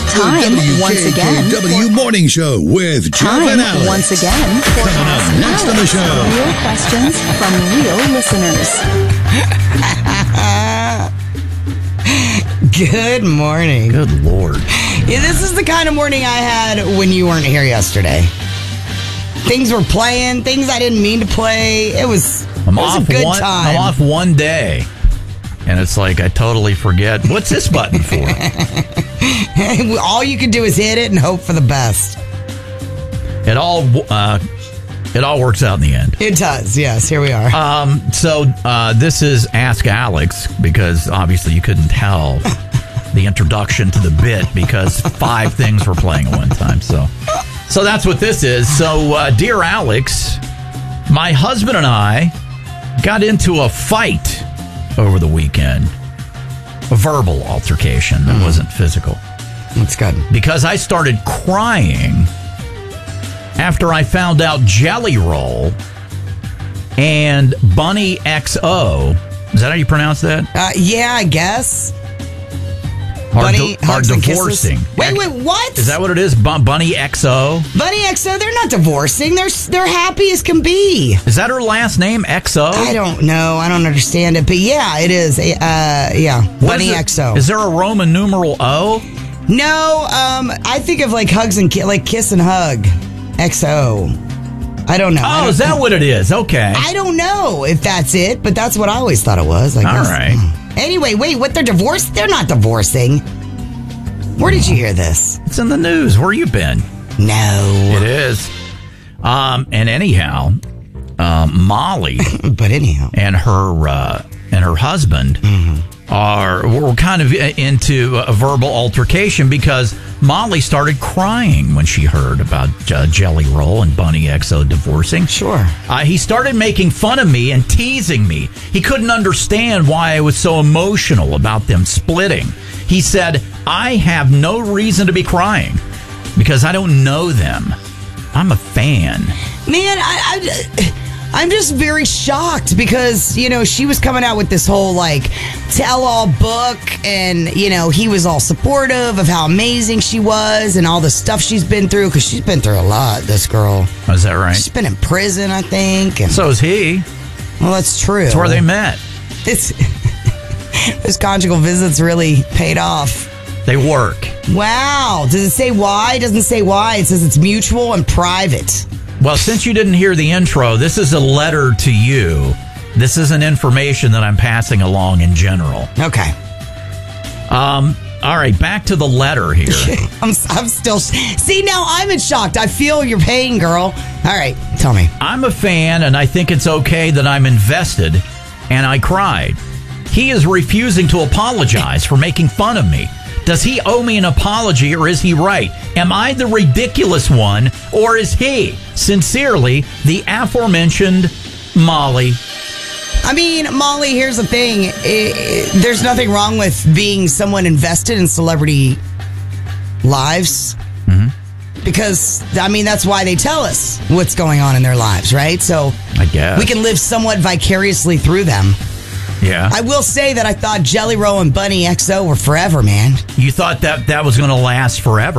Time once again. WKKW Morning Show with Jeff and Alex. Once again. Coming up next on the show. Real questions from real listeners. Good morning. Good Lord. Yeah, this is the kind of morning I had when you weren't here yesterday. Things were playing, things I didn't mean to play. It was a good time. I'm off one day, and it's like I totally forget. What's this button for? All you can do is hit it and hope for the best. It all works out in the end. It does, yes. Here we are. So this is Ask Alex, because obviously you couldn't tell the introduction to the bit because 5 things were playing at one time. So that's what this is. So, dear Alex, my husband and I got into a fight over the weekend. A verbal altercation that wasn't physical. That's good. Because I started crying after I found out Jelly Roll and Bunny XO, is that how you pronounce that? Yeah, I guess. Are hugs and divorcing. kisses. Wait, what? Is that what it is? Bunny XO? Bunny XO, they're not divorcing. They're happy as can be. Is that her last name, XO? I don't know. I don't understand it. But yeah, it is. Yeah, Bunny XO. Is there a Roman numeral O? No, I think of like hugs and like kiss and hug. XO. I don't know. Oh, is that what it is? Okay. I don't know if that's it, but that's what I always thought it was. I guess. All right. Anyway, wait, what? They're divorced? They're not divorcing. Where did you hear this? It's in the news. Where you been? No. It is. And anyhow, Molly. But anyhow. And her husband were kind of into a verbal altercation because Molly started crying when she heard about Jelly Roll and Bunny XO divorcing. Sure. He started making fun of me and teasing me. He couldn't understand why I was so emotional about them splitting. He said, I have no reason to be crying because I don't know them. I'm a fan. Man, I'm just very shocked because, she was coming out with this whole, tell-all book, and, he was all supportive of how amazing she was and all the stuff she's been through, because she's been through a lot, this girl. Oh, is that right? She's been in prison, I think. And, so is he. Well, that's true. That's where they met. This conjugal visits really paid off. They work. Wow. Does it say why? It doesn't say why. It says it's mutual and private. Well, since you didn't hear the intro, this is a letter to you. This isn't information that I'm passing along in general. Okay. All right, back to the letter here. I'm still... See, now I'm in shock. I feel your pain, girl. All right, tell me. I'm a fan, and I think it's okay that I'm invested, and I cried. He is refusing to apologize for making fun of me. Does he owe me an apology, or is he right? Am I the ridiculous one, or is he? Sincerely, the aforementioned Molly. I mean, Molly, here's the thing. There's nothing wrong with being someone invested in celebrity lives. Mm-hmm. Because, that's why they tell us what's going on in their lives, right? So I guess we can live somewhat vicariously through them. Yeah. I will say that I thought Jelly Roll and Bunny XO were forever, man. You thought that was going to last forever?